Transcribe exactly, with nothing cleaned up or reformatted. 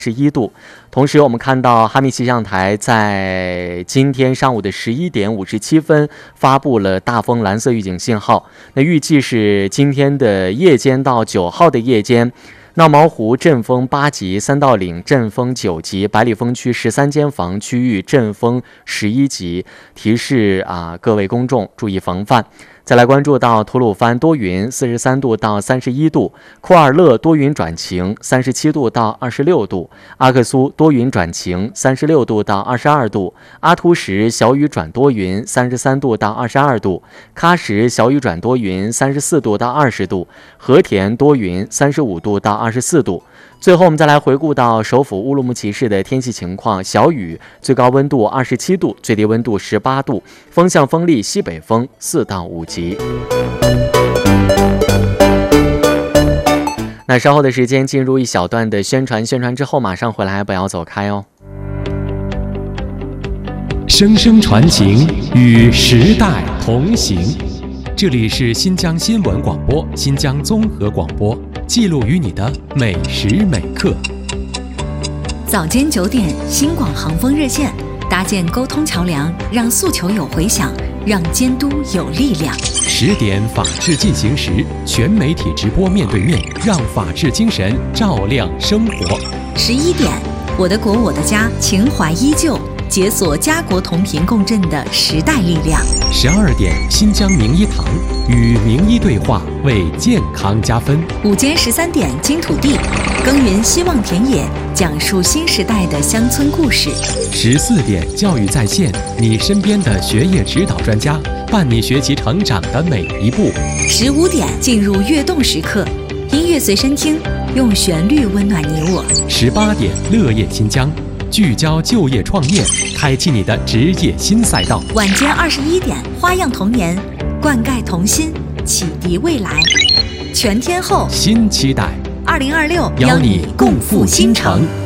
十一度。同时我们看到哈密气象台在今天上午的十一点五十七分发布了大风蓝色预警信号，那预计是今天的夜间到九号的夜间，闹毛湖阵风八级，三道岭阵风九级，百里风区十三间房区域阵风十一级，提示啊各位公众注意防范。再来关注到吐鲁番多云，四十三度到三十一度；库尔勒多云转晴，三十七度到二十六度；阿克苏多云转晴，三十六度到二十二度；阿图什小雨转多云，三十三度到二十二度；喀什小雨转多云，三十四度到二十度；和田多云，三十五度到二十四度。最后我们再来回顾到首府乌鲁木齐市的天气情况，小雨，最高温度二十七度，最低温度十八度，风向风力西北风四到五级。那稍后的时间进入一小段的宣传，宣传之后马上回来，不要走开哦。 声声传情，与时代同行。这里是新疆新闻广播、新疆综合广播，记录于你的每时每刻。 早间九点，新广航风热线搭建沟通桥梁，让诉求有回响，让监督有力量。 十点，法治进行时，全媒体直播面对面，让法治精神照亮生活。 十一点，我的国我的家，情怀依旧，解锁家国同频共振的时代力量。 十二点，新疆名医堂与名医对话，为健康加分。 午间十三点，金土地耕耘希望田野，讲述新时代的乡村故事。 十四点，教育在线，你身边的学业指导专家，伴你学习成长的每一步。 十五点，进入跃动时刻，音乐随身听，用旋律温暖你我。 十八点，乐业新疆，聚焦就业创业，开启你的职业新赛道。 晚间二十一点，花样童年，灌溉童心，启迪未来。全天候新期待， 二零二六邀你共赴新城。